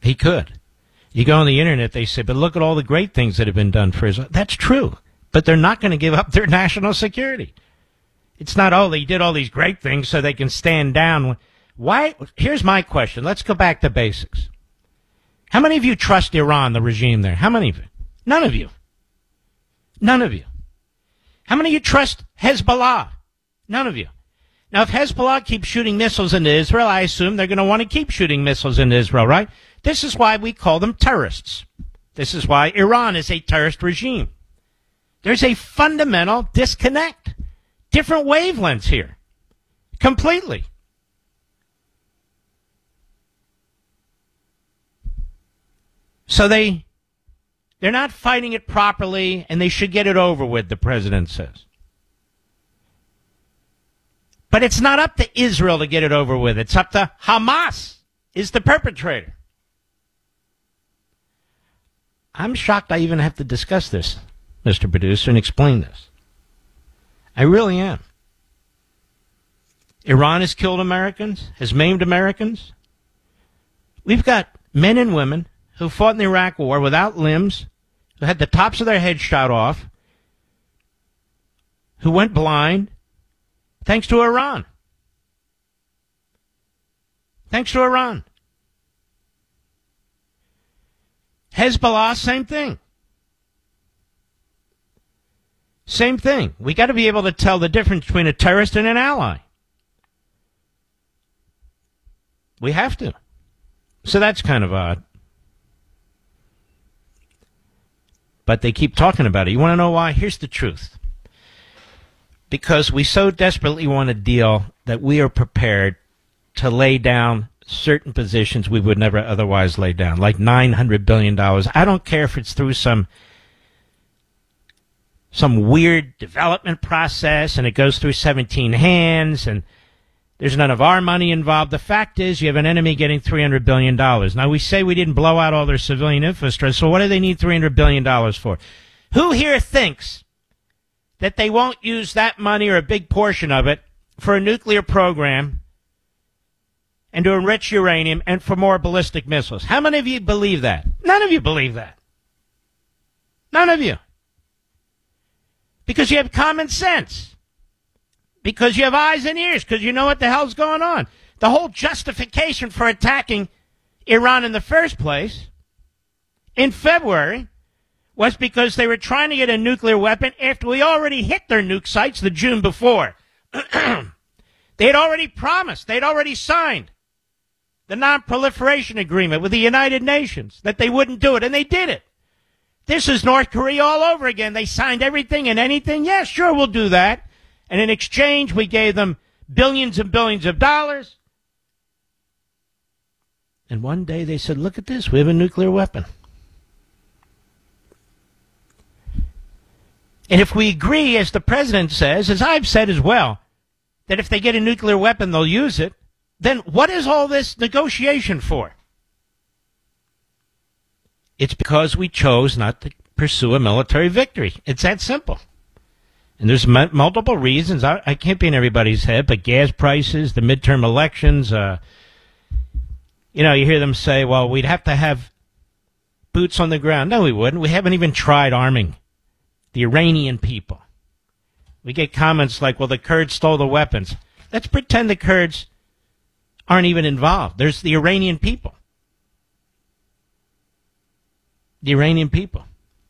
He could. You go on the internet, they say, but look at all the great things that have been done for Israel. That's true. But they're not going to give up their national security. It's not, oh, they did all these great things so they can stand down. Why? Here's my question. Let's go back to basics. How many of you trust Iran, the regime there? How many of you? None of you. None of you. How many of you trust Hezbollah? None of you. Now, if Hezbollah keeps shooting missiles into Israel, I assume they're going to want to keep shooting missiles into Israel, right? This is why we call them terrorists. This is why Iran is a terrorist regime. There's a fundamental disconnect. Different wavelengths here. Completely. So they're not fighting it properly, and they should get it over with, the president says. But it's not up to Israel to get it over with. It's up to Hamas, is the perpetrator. I'm shocked I even have to discuss this, Mr. Producer, and explain this. I really am. Iran has killed Americans, has maimed Americans. We've got men and women who fought in the Iraq War without limbs, who had the tops of their heads shot off, who went blind, thanks to Iran. Thanks to Iran. Hezbollah, same thing. Same thing. We got to be able to tell the difference between a terrorist and an ally. We have to. So that's kind of odd. But they keep talking about it. You want to know why? Here's the truth. Because we so desperately want a deal that we are prepared to lay down certain positions we would never otherwise lay down, like $900 billion. I don't care if it's through some weird development process and it goes through 17 hands and there's none of our money involved. The fact is you have an enemy getting $300 billion. Now, we say we didn't blow out all their civilian infrastructure, so what do they need $300 billion for? Who here thinks that they won't use that money or a big portion of it for a nuclear program and to enrich uranium and for more ballistic missiles? How many of you believe that? None of you believe that. None of you. Because you have common sense. Because you have eyes and ears, because you know what the hell's going on. The whole justification for attacking Iran in the first place in February was because they were trying to get a nuclear weapon after we already hit their nuke sites the June before. They had already promised, they'd already signed the non-proliferation agreement with the United Nations that they wouldn't do it, and they did it. This is North Korea all over again. They signed everything and anything. Yeah, sure, we'll do that. And in exchange, we gave them billions and billions of dollars. And one day they said, look at this, we have a nuclear weapon. And if we agree, as the president says, as I've said as well, that if they get a nuclear weapon, they'll use it, then what is all this negotiation for? It's because we chose not to pursue a military victory. It's that simple. And there's multiple reasons. I can't be in everybody's head, but gas prices, the midterm elections, you hear them say, well, we'd have to have boots on the ground. No, we wouldn't. We haven't even tried arming the Iranian people. We get comments like, well, the Kurds stole the weapons. Let's pretend the Kurds aren't even involved. There's the Iranian people. The Iranian people.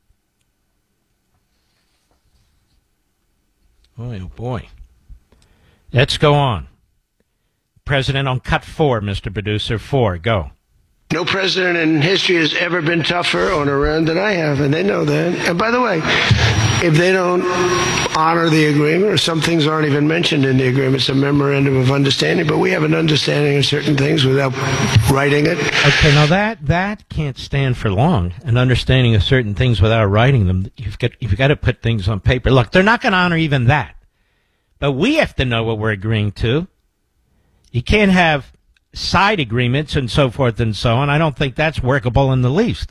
Boy, oh boy. Let's go on. President on cut 4, Mr. Producer. 4, go. No president in history has ever been tougher on Iran than I have, and they know that. And by the way, if they don't honor the agreement, or some things aren't even mentioned in the agreement, it's a memorandum of understanding, but we have an understanding of certain things without writing it. Okay, now that can't stand for long, an understanding of certain things without writing them. You've got to put things on paper. Look, they're not going to honor even that. But we have to know what we're agreeing to. You can't have side agreements and so forth and so on. I don't think that's workable in the least.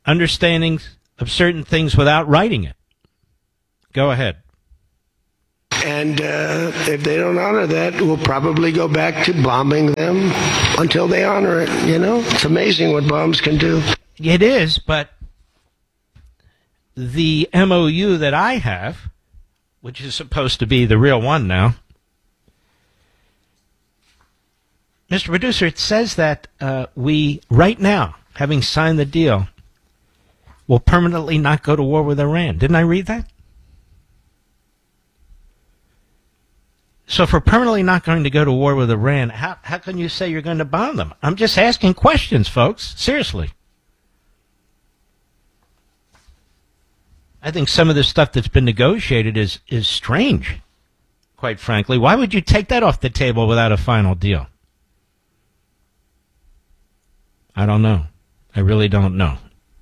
Understandings of certain things without writing it. Go ahead. And if they don't honor that, we'll probably go back to bombing them until they honor it. It's amazing what bombs can do. It is, but the MOU that I have, which is supposed to be the real one now, Mr. Producer, it says that we, right now, having signed the deal, will permanently not go to war with Iran. Didn't I read that? So if we're permanently not going to go to war with Iran, how can you say you're going to bomb them? I'm just asking questions, folks. Seriously. I think some of the stuff that's been negotiated is strange, quite frankly. Why would you take that off the table without a final deal? I don't know. I really don't know.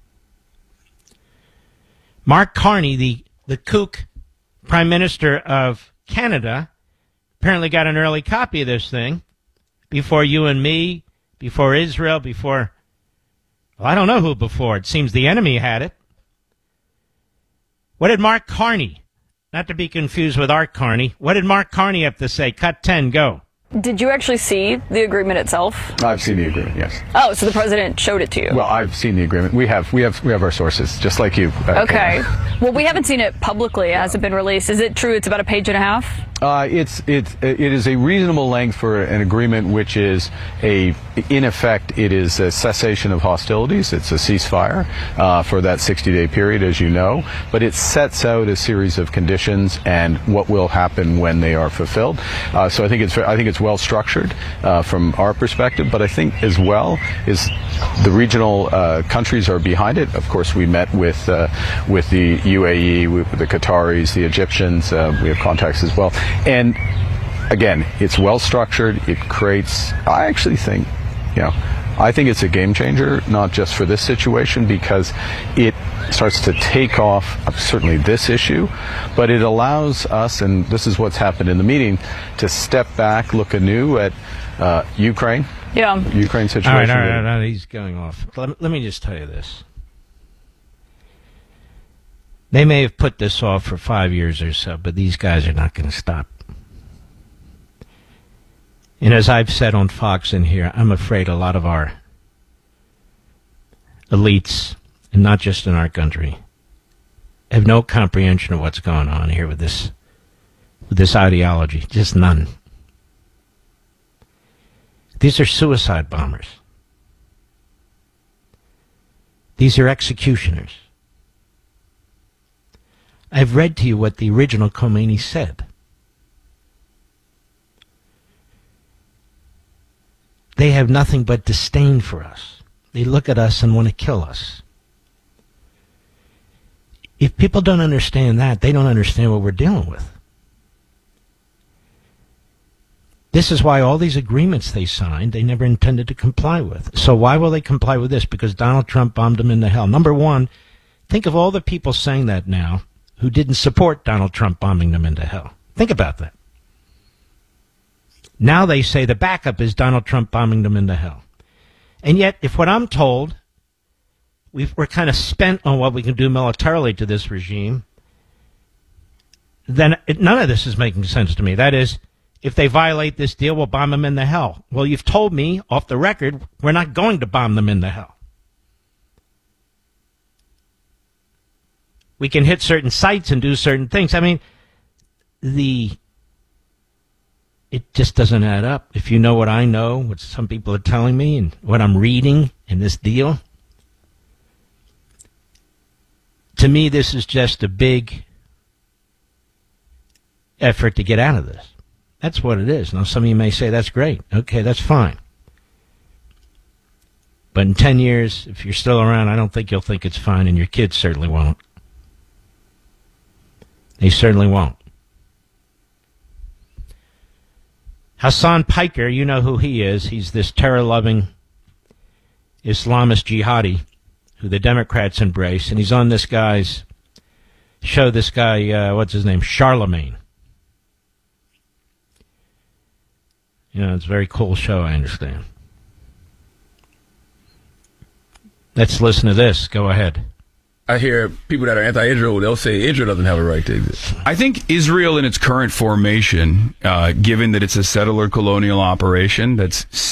Mark Carney, the kook Prime Minister of Canada, apparently got an early copy of this thing before you and me, before Israel, before, well, I don't know who before. It seems the enemy had it. What did Mark Carney, not to be confused with Art Carney, what did Mark Carney have to say? Cut 10, go. Did you actually see the agreement itself? I've seen the agreement, yes. Oh, so the president showed it to you? Well, I've seen the agreement. We have our sources, just like you. Okay. Well, we haven't seen it publicly. It hasn't been released. Is it true it's about a page and a half? It is a reasonable length for an agreement, which is in effect, it is a cessation of hostilities. It's a ceasefire for that 60-day period, as you know. But it sets out a series of conditions and what will happen when they are fulfilled. So I think it's well structured from our perspective. But I think as well is the regional countries are behind it. Of course, we met with the UAE, with the Qataris, the Egyptians. We have contacts as well. And again, it's well structured. It creates, I actually think, I think it's a game changer, not just for this situation, because it starts to take off certainly this issue, but it allows us, and this is what's happened in the meeting, to step back, look anew at Ukraine. Yeah. Ukraine situation. All right, he's going off. Let me just tell you this. They may have put this off for 5 years or so, but these guys are not going to stop. And as I've said on Fox in here, I'm afraid a lot of our elites, and not just in our country, have no comprehension of what's going on here with this ideology. Just none. These are suicide bombers. These are executioners. I've read to you what the original Khomeini said. They have nothing but disdain for us. They look at us and want to kill us. If people don't understand that, they don't understand what we're dealing with. This is why all these agreements they signed, they never intended to comply with. So why will they comply with this? Because Donald Trump bombed them into hell. Number one, think of all the people saying that now who didn't support Donald Trump bombing them into hell. Think about that. Now they say the backup is Donald Trump bombing them into hell. And yet, if what I'm told, we're kind of spent on what we can do militarily to this regime, then none of this is making sense to me. That is, if they violate this deal, we'll bomb them into hell. Well, you've told me, off the record, we're not going to bomb them into hell. We can hit certain sites and do certain things. I mean, it just doesn't add up. If you know what I know, what some people are telling me, and what I'm reading in this deal, to me, this is just a big effort to get out of this. That's what it is. Now, some of you may say, that's great. Okay, that's fine. But in 10 years, if you're still around, I don't think you'll think it's fine, and your kids certainly won't. They certainly won't. Hassan Piker, you know who he is. He's this terror-loving Islamist jihadi who the Democrats embrace, and he's on this guy's show, this guy, what's his name, Charlemagne. It's a very cool show, I understand. Let's listen to this. Go ahead. I hear people that are anti-Israel, they'll say Israel doesn't have a right to exist. I think Israel in its current formation, given that it's a settler colonial operation that's